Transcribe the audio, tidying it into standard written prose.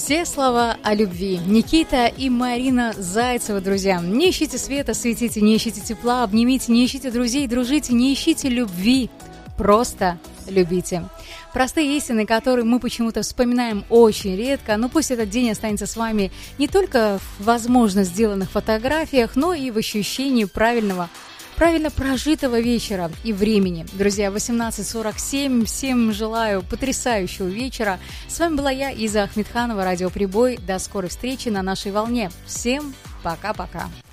Все слова о любви. Никита и Марина Зайцева, друзья. Не ищите света, светите, не ищите тепла, обнимите, не ищите друзей, дружите, не ищите любви. Просто любите. Простые истины, которые мы почему-то вспоминаем очень редко, но пусть этот день останется с вами не только в возможно сделанных фотографиях, но и в ощущении правильно прожитого вечера и времени. Друзья, 18:47. Всем желаю потрясающего вечера. С вами была я, Иза Ахмедханова, радио Прибой. До скорой встречи на нашей волне. Всем пока-пока.